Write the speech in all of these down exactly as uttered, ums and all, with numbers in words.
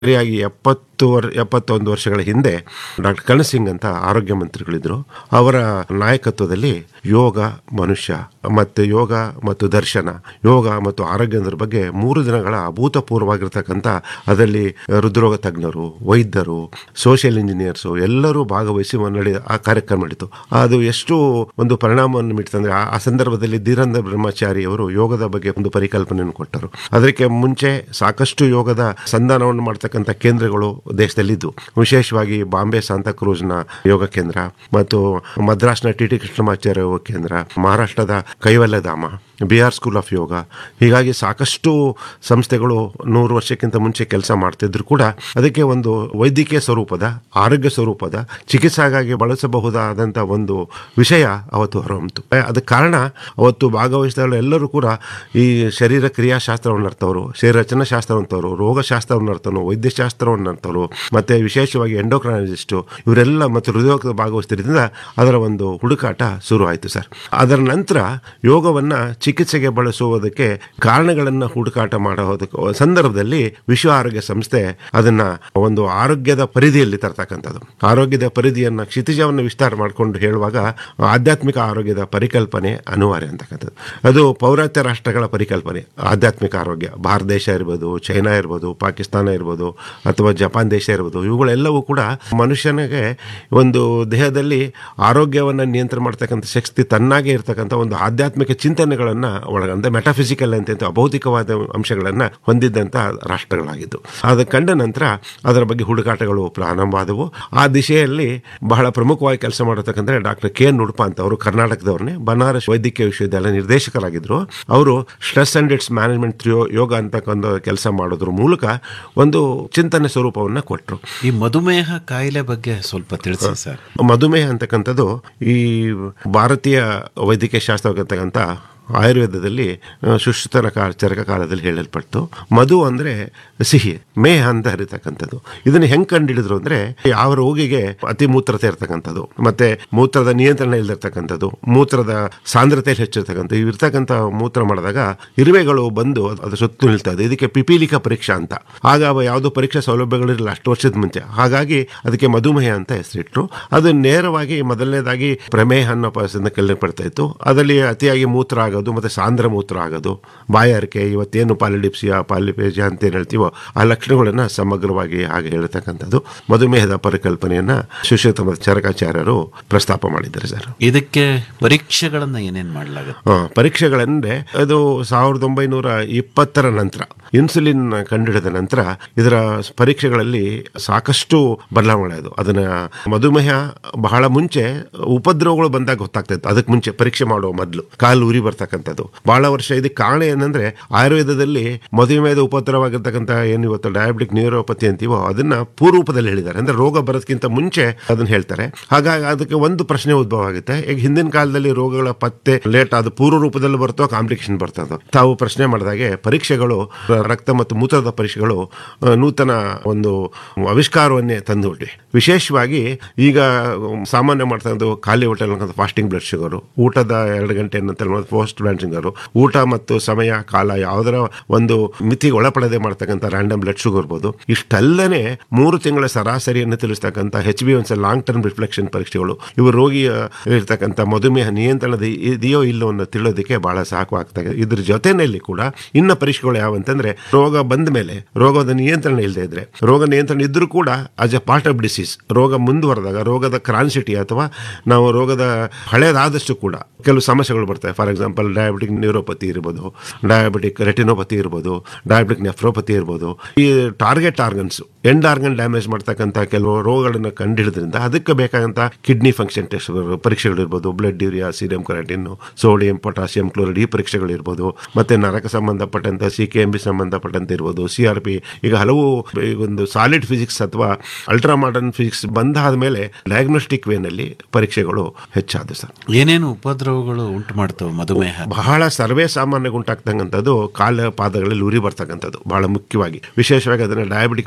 ಸರಿಯಾಗಿ ಎಪ್ಪತ್ತು ವರ್ ಎಪ್ಪತ್ತೊಂದು ವರ್ಷಗಳ ಹಿಂದೆ ಡಾಕ್ಟರ್ ಕರಣ್ ಸಿಂಗ್ ಅಂತ ಆರೋಗ್ಯ ಮಂತ್ರಿಗಳಿದ್ರು. ಅವರ ನಾಯಕತ್ವದಲ್ಲಿ ಯೋಗ ಮನುಷ್ಯ ಮತ್ತು ಯೋಗ ಮತ್ತು ದರ್ಶನ, ಯೋಗ ಮತ್ತು ಆರೋಗ್ಯದ ಬಗ್ಗೆ ಮೂರು ದಿನಗಳ ಅಭೂತಪೂರ್ವವಾಗಿರ್ತಕ್ಕಂಥ, ಅದರಲ್ಲಿ ಹೃದ್ರೋಗ ತಜ್ಞರು, ವೈದ್ಯರು, ಸೋಷಿಯಲ್ ಇಂಜಿನಿಯರ್ಸು ಎಲ್ಲರೂ ಭಾಗವಹಿಸಿ ಮುನ್ನಡೆ ಆ ಕಾರ್ಯಕ್ರಮ ನಡೀತು. ಅದು ಎಷ್ಟು ಒಂದು ಪರಿಣಾಮವನ್ನು ಬೀರ್ತಂದ್ರೆ, ಆ ಸಂದರ್ಭದಲ್ಲಿ ಧೀರೇಂದ್ರ ಬ್ರಹ್ಮಚಾರಿ ಅವರು ಯೋಗದ ಬಗ್ಗೆ ಒಂದು ಪರಿಕಲ್ಪನೆಯನ್ನು ಕೊಟ್ಟರು. ಅದಕ್ಕೆ ಮುಂಚೆ ಸಾಕಷ್ಟು ಯೋಗದ ಸಂಧಾನವನ್ನು ಮಾಡ್ತಕ್ಕಂಥ ಕೇಂದ್ರಗಳು ದೇಶದಲ್ಲಿದ್ದು, ವಿಶೇಷವಾಗಿ ಬಾಂಬೆ ಸಾಂತಾಕ್ರೂಸ್ನ ಯೋಗ ಕೇಂದ್ರ ಮತ್ತು ಮದ್ರಾಸ್ನ ಟಿ ಟಿ ಕೃಷ್ಣಮಾಚಾರ್ಯ ಯೋಗ ಕೇಂದ್ರ, ಮಹಾರಾಷ್ಟ್ರದ ಕೈವಲ್ಯಧಾಮ, ಬಿಹಾರ್ ಸ್ಕೂಲ್ ಆಫ್ ಯೋಗ, ಹೀಗಾಗಿ ಸಾಕಷ್ಟು ಸಂಸ್ಥೆಗಳು ನೂರು ವರ್ಷಕ್ಕಿಂತ ಮುಂಚೆ ಕೆಲಸ ಮಾಡ್ತಿದ್ರು ಕೂಡ ಅದಕ್ಕೆ ಒಂದು ವೈದ್ಯಕೀಯ ಸ್ವರೂಪದ, ಆರೋಗ್ಯ ಸ್ವರೂಪದ ಚಿಕಿತ್ಸೆಗಾಗಿ ಬಳಸಬಹುದಾದಂಥ ಒಂದು ವಿಷಯ ಅವತ್ತು ಹೊರಹೊಮ್ಮಿತು. ಅದಕ್ಕೆ ಕಾರಣ ಅವತ್ತು ಭಾಗವಹಿಸಿದ ಎಲ್ಲರೂ ಕೂಡ ಈ ಶರೀರ ಕ್ರಿಯಾಶಾಸ್ತ್ರವನ್ನು ಅರ್ಥವರು, ಶರೀರ ರಚನಾಶಾಸ್ತ್ರವಂತವರು, ರೋಗಶಾಸ್ತ್ರವನ್ನು ಅರ್ಥವರು, ವೈದ್ಯಶಾಸ್ತ್ರವನ್ನು ಅರ್ಥವರು, ಮತ್ತು ವಿಶೇಷವಾಗಿ ಎಂಡೋಕ್ರೈನಾಲಜಿಸ್ಟು ಇವರೆಲ್ಲ ಮತ್ತು ಹೃದಯದ ಭಾಗವಹಿಸಿದ್ರಿಂದ ಅದರ ಒಂದು ಹುಡುಕಾಟ ಶುರು ಆಯಿತು ಸರ್. ಅದರ ನಂತರ ಯೋಗವನ್ನು ಚಿಕಿತ್ಸೆಗೆ ಬಳಸುವುದಕ್ಕೆ ಕಾರಣಗಳನ್ನು ಹುಡುಕಾಟ ಮಾಡೋದಕ್ಕೆ ಸಂದರ್ಭದಲ್ಲಿ ವಿಶ್ವ ಆರೋಗ್ಯ ಸಂಸ್ಥೆ ಅದನ್ನು ಒಂದು ಆರೋಗ್ಯದ ಪರಿಧಿಯಲ್ಲಿ ತರ್ತಕ್ಕಂಥದ್ದು, ಆರೋಗ್ಯದ ಪರಿಧಿಯನ್ನು ಕ್ಷಿತಿಜವನ್ನು ವಿಸ್ತಾರ ಮಾಡಿಕೊಂಡು ಹೇಳುವಾಗ ಆಧ್ಯಾತ್ಮಿಕ ಆರೋಗ್ಯದ ಪರಿಕಲ್ಪನೆ ಅನಿವಾರ್ಯ ಅಂತಕ್ಕಂಥದ್ದು. ಅದು ಪೌರಾತ್ಯ ರಾಷ್ಟ್ರಗಳ ಪರಿಕಲ್ಪನೆ. ಆಧ್ಯಾತ್ಮಿಕ ಆರೋಗ್ಯ ಭಾರತ ದೇಶ ಇರ್ಬೋದು, ಚೈನಾ ಇರ್ಬೋದು, ಪಾಕಿಸ್ತಾನ ಇರ್ಬೋದು, ಅಥವಾ ಜಪಾನ್ ದೇಶ ಇರ್ಬೋದು, ಇವುಗಳೆಲ್ಲವೂ ಕೂಡ ಮನುಷ್ಯನಿಗೆ ಒಂದು ದೇಹದಲ್ಲಿ ಆರೋಗ್ಯವನ್ನು ನಿಯಂತ್ರಣ ಮಾಡ್ತಕ್ಕಂಥ ಶಕ್ತಿ ತನ್ನಾಗೆ ಇರತಕ್ಕಂಥ ಒಂದು ಆಧ್ಯಾತ್ಮಿಕ ಚಿಂತನೆಗಳನ್ನು ಒಳಗಂತ ಮೆಟಾಫಿಸಿಕಲ್ ಅಂತ ಅಭೌತಿಕವಾದ ಅಂಶಗಳನ್ನು ಹೊಂದಿದ್ದಂಥ ರಾಷ್ಟ್ರಗಳಾಗಿದ್ದು. ಅದು ಕಂಡ ನಂತರ ಅದರ ಬಗ್ಗೆ ಹುಡುಕಾಟಗಳು ಪ್ರಾರಂಭವಾದವು. ಆ ದಿಶೆಯಲ್ಲಿ ಬಹಳ ಪ್ರಮುಖವಾಗಿ ಕೆಲಸ ಮಾಡತಕ್ಕಂಥ ಡಾಕ್ಟರ್ ಕೆ ಎನ್ ಉಡುಪ ಅಂತ, ಅವರು ಕರ್ನಾಟಕದವ್ರನ್ನೇ, ಬನಾರಸ್ ವೈದ್ಯಕೀಯ ವಿಶ್ವವಿದ್ಯಾಲಯ ನಿರ್ದೇಶಕರಾಗಿದ್ದರು. ಅವರು stress and it's management through ಯೋಗ ಅಂತಕ್ಕಂಥ ಕೆಲಸ ಮಾಡೋದ್ರ ಮೂಲಕ ಒಂದು ಚಿಂತನೆ ಸ್ವರೂಪವನ್ನು ಕೊಟ್ಟರು. ಈ ಮಧುಮೇಹ ಕಾಯಿಲೆ ಬಗ್ಗೆ ಸ್ವಲ್ಪ ತಿಳಿಸಿ ಸರ್. ಮಧುಮೇಹ ಅಂತಕ್ಕಂಥದ್ದು ಈ ಭಾರತೀಯ ವೈದ್ಯಕೀಯ ಶಾಸ್ತ್ರವಾಗಿರ್ತಕ್ಕಂಥ ಆಯುರ್ವೇದದಲ್ಲಿ ಸುಶ್ರುತನ ಕಾಲ ಚರಕ ಕಾಲದಲ್ಲಿ ಹೇಳಲ್ಪಟ್ಟು, ಮಧು ಅಂದರೆ ಸಿಹಿ, ಮೇಹ ಅಂತ ಹರಿತಕ್ಕಂಥದ್ದು. ಇದನ್ನು ಹೆಂಗೆ ಕಂಡುಹಿಡಿದ್ರು ಅಂದರೆ, ಯಾವ ರೋಗಿಗೆ ಅತಿ ಮೂತ್ರತೆ ಇರ್ತಕ್ಕಂಥದ್ದು, ಮತ್ತೆ ಮೂತ್ರದ ನಿಯಂತ್ರಣ ಇಲ್ದಿರ್ತಕ್ಕಂಥದ್ದು, ಮೂತ್ರದ ಸಾಂದ್ರತೆಯಲ್ಲಿ ಹೆಚ್ಚಿರ್ತಕ್ಕಂಥ ಇರ್ತಕ್ಕಂಥ ಮೂತ್ರ ಮಾಡಿದಾಗ ಇರುವೆಗಳು ಬಂದು ಅದು ಸುತ್ತು ನಿಲ್ತದೆ. ಇದಕ್ಕೆ ಪಿಪೀಲಿಕಾ ಪರೀಕ್ಷಾ ಅಂತ. ಆಗ ಯಾವುದೋ ಪರೀಕ್ಷಾ ಸೌಲಭ್ಯಗಳಿರಲಿಲ್ಲ ಅಷ್ಟು ವರ್ಷದ ಮುಂಚೆ, ಹಾಗಾಗಿ ಅದಕ್ಕೆ ಮಧುಮೇಹ ಅಂತ ಹೆಸರಿಟ್ರು. ಅದು ನೇರವಾಗಿ ಮೊದಲನೇದಾಗಿ ಪ್ರಮೇಹ ಅನ್ನೋ ಪದದಿಂದ ಕೇಳಲ್ಪಡ್ತಾ ಇತ್ತು. ಅದರಲ್ಲಿ ಅತಿಯಾಗಿ ಮೂತ್ರ ಆಗೋದು ಮತ್ತು ಸಾಂದ್ರ ಮೂತ್ರ ಆಗೋದು, ಬಾಯಾರಿಕೆ, ಇವತ್ತೇನು ಪಾಲಿಡಿಪ್ಸಿಯಾ ಪಾಲಿಪೇಜಿಯಾ ಅಂತ ಏನು ಹೇಳ್ತೀವೋ ಆ ಲಕ್ಷಣಗಳನ್ನು ಸಮಗ್ರವಾಗಿ ಹಾಗೆ ಹೇಳ್ತಕ್ಕಂಥದ್ದು ಮಧುಮೇಹದ ಪರಿಕಲ್ಪನೆಯನ್ನ ಸುಶ್ರುತ ಚರಕಾಚಾರ್ಯರು ಪ್ರಸ್ತಾಪ ಮಾಡಿದ್ದಾರೆ ಸರ್. ಇದಕ್ಕೆ ಪರೀಕ್ಷೆಗಳನ್ನ ಏನೇನು ಮಾಡಲಾಗುತ್ತೆ? ಪರೀಕ್ಷೆಗಳಂದ್ರೆ, ಅದು ಸಾವಿರದ ಒಂಬೈನೂರ ಇಪ್ಪತ್ತರ ನಂತರ ಇನ್ಸುಲಿನ್ ಕಂಡುಹಿಡಿದ ನಂತರ ಇದರ ಪರೀಕ್ಷೆಗಳಲ್ಲಿ ಸಾಕಷ್ಟು ಬದಲಾವಣೆ ಅದು. ಅದನ್ನ ಮಧುಮೇಹ ಬಹಳ ಮುಂಚೆ ಉಪದ್ರವಗಳು ಬಂದಾಗ ಗೊತ್ತಾಗ್ತಾ ಇತ್ತು. ಅದಕ್ಕೆ ಮುಂಚೆ ಪರೀಕ್ಷೆ ಮಾಡುವ ಮೊದಲು ಕಾಲು ಉರಿ ಬರ್ತಕ್ಕಂಥದ್ದು ಬಹಳ ವರ್ಷ. ಇದಕ್ಕೆ ಕಾರಣ ಏನಂದ್ರೆ, ಆಯುರ್ವೇದದಲ್ಲಿ ಮಧುಮೇಹದ ಉಪದ್ರವಾಗಿರ್ತಕ್ಕಂಥ ಏನು ಇವತ್ತು ಡಯಾಬಿಟಿಕ್ ನ್ಯೂರೋಪತಿ ಅಂತೀವೋ ಅದನ್ನ ಪೂರ್ವರೂಪದಲ್ಲಿ ಹೇಳಿದ್ದಾರೆ. ಅಂದ್ರೆ ರೋಗ ಬರೋದಕ್ಕಿಂತ ಮುಂಚೆ ಅದನ್ನ ಹೇಳ್ತಾರೆ. ಹಾಗಾಗಿ ಅದಕ್ಕೆ ಒಂದು ಪ್ರಶ್ನೆ ಉದ್ಭವ ಆಗುತ್ತೆ, ಈಗ ಹಿಂದಿನ ಕಾಲದಲ್ಲಿ ರೋಗಗಳ ಪತ್ತೆ ಲೇಟ್ ಆದ ಪೂರ್ವ ರೂಪದಲ್ಲಿ ಬರ್ತೋ ಕಾಂಪ್ಲಿಕೇಶನ್ ಬರ್ತದೋ. ತಾವು ಪ್ರಶ್ನೆ ಮಾಡಿದಾಗೆ ಪರೀಕ್ಷೆಗಳು, ರಕ್ತ ಮತ್ತು ಮೂತ್ರದ ಪರೀಕ್ಷೆಗಳು ನೂತನ ಒಂದು ಆವಿಷ್ಕಾರವನ್ನೇ ತಂದುಬಿಟ್ಟಿ. ವಿಶೇಷವಾಗಿ ಈಗ ಸಾಮಾನ್ಯ ಮಾಡ್ತಕ್ಕಂಥ ಖಾಲಿ ಹೊಟ್ಟೆ ಫಾಸ್ಟಿಂಗ್ ಬ್ಲಡ್ ಶುಗರು, ಊಟದ ಎರಡು ಗಂಟೆ ನಂತರ ಪೋಸ್ಟ್ ಬ್ಲಡ್ ಶುಗರು, ಊಟ ಮತ್ತು ಸಮಯ ಕಾಲ ಯಾವುದರ ಒಂದು ಮಿತಿಗೆ ಒಳಪಡದೆ ಮಾಡ್ತಕ್ಕಂಥ ರ್ಯಾಂಡಮ್ ಬ್ಲಡ್ ಶುಗರ್ ಇರ್ಬೋದು. ಇಷ್ಟಲ್ಲದೆ ಮೂರು ತಿಂಗಳ ಸರಾಸರಿಯನ್ನು ತಿಳಿಸ್ತಕ್ಕಂಥ H B once long term reflection ಪರೀಕ್ಷೆಗಳು, ಇವು ರೋಗಿಯ ಇರ್ತಕ್ಕಂಥ ಮಧುಮೇಹ ನಿಯಂತ್ರಣದ ಇದೆಯೋ ಇಲ್ಲೋ ಅನ್ನೋ ತಿಳಿಯೋದಕ್ಕೆ ಬಹಳ ಸಾಕವಾಗ್ತದೆ. ಇದ್ರ ಜೊತೆಯಲ್ಲಿ ಕೂಡ ಇನ್ನ ಪರೀಕ್ಷೆಗಳು ಯಾವಂತಂದ್ರೆ, ರೋಗ ಬಂದ ಮೇಲೆ ರೋಗದ ನಿಯಂತ್ರಣ ಇಲ್ಲದೆ ಇದ್ರೆ, ರೋಗ ನಿಯಂತ್ರಣ ಇದ್ರೂ ಕೂಡ as A part of disease, ರೋಗ ಮುಂದುವರೆದಾಗ ರೋಗದ ಕ್ರಾನ್ಸಿಟಿ ಅಥವಾ ನಾವು ರೋಗದ ಹಳೆಯದಾದಷ್ಟು ಕೂಡ ಕೆಲವು ಸಮಸ್ಯೆಗಳು ಬರ್ತವೆ. ಫಾರ್ ಎಕ್ಸಾಂಪಲ್ ಡಯಾಬಿಟಿಕ್ ನ್ಯೂರೋಪತಿ ಇರ್ಬೋದು, ಡಯಾಬಿಟಿಕ್ ರೆಟಿನೋಪತಿ ಇರ್ಬೋದು, ಡಯಾಬಿಟಿಕ್ ನೆಫ್ರೋಪತಿ ಇರ್ಬೋದು. ಈ target organs, end organ damage ಮಾಡ್ತಕ್ಕಂಥ ಕೆಲವು ರೋಗಗಳನ್ನು ಕಂಡುಹಿಡಿದ್ರಿಂದ ಅದಕ್ಕೆ ಬೇಕಾದಂಥ ಕಿಡ್ನಿ ಫಂಕ್ಷನ್ ಟೆಸ್ಟ್ ಪರೀಕ್ಷೆಗಳು ಇರ್ಬೋದು, blood urea, serum creatine, sodium, potassium chloride ಈ ಪರೀಕ್ಷೆಗಳು ಇರ್ಬೋದು, ಮತ್ತೆ ನರಕ ಸಂಬಂಧಪಟ್ಟಂತ ಸಿ ಕೆ ಎಂ ಬಿ ಸಂಬಂಧಪಟ್ಟಂತೆ ಇರ್ಬೋದು, ಸಿ ಆರ್ ಪಿ. ಈಗ ಹಲವು ಒಂದು ಸಾಲಿಡ್ ಫಿಸಿಕ್ಸ್ ಅಥವಾ ಅಲ್ಟ್ರಾ ಮಾಡರ್ನ್ ಫಿಸಿಕ್ಸ್ ಬಂದಾದ ಮೇಲೆ ಡಯಾಗ್ನೋಸ್ಟಿಕ್ ವೇನಲ್ಲಿ ಪರೀಕ್ಷೆಗಳು ಹೆಚ್ಚಾದ ಸರ್. ಏನೇನು ಉಪದ್ರವಗಳು ಉಂಟು ಮಾಡ್ತವೆ ಮಧುಮೇಹ? ಬಹಳ ಸರ್ವೇ ಸಾಮಾನ್ಯ ಉಂಟಾಗ್ತಕ್ಕಂಥದ್ದು ಕಾಲ ಪಾದಗಳಲ್ಲಿ ಉರಿ ಬರ್ತಕ್ಕಂಥದ್ದು ಬಹಳ ಮುಖ್ಯವಾಗಿ. ವಿಶೇಷವಾಗಿ ಅದನ್ನ ಡಯಾಬಿಟಿಕ್ ವೆರಿಫೈಲ್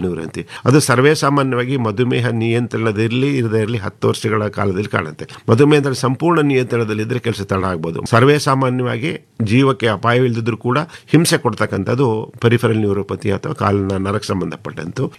ನ್ಯೂರೋಪತಿ. ಅದು ಸರ್ವೇ ಸಾಮಾನ್ಯವಾಗಿ ಮಧುಮೇಹ ನಿಯಂತ್ರಣದಲ್ಲಿ ಇರದೇ ಇರಲಿ ಹತ್ತು ವರ್ಷಗಳ ಕಾಲದಲ್ಲಿ ಕಾಣುತ್ತೆ. ಮಧುಮೇಹ ಸಂಪೂರ್ಣ ನಿಯಂತ್ರಣದಲ್ಲಿದ್ದರೆ ಕೆಲಸ ತಡ ಆಗ್ಬೋದು. ಸರ್ವೇ ಸಾಮಾನ್ಯವಾಗಿ ಜೀವಕ್ಕೆ ಅಪಾಯವಿಲ್ಲದಿದ್ರೂ ಕೂಡ ಹಿಂಸೆ ಕೊಡ್ತಕ್ಕಂಥದ್ದು ಪೆರಿಫೆರಲ್ ನ್ಯೂರೋಪತಿ ಅಥವಾ ಕಾಲಿನ ನರಕ್ಕೆ ಸಂಬಂಧಪಟ್ಟಂತು.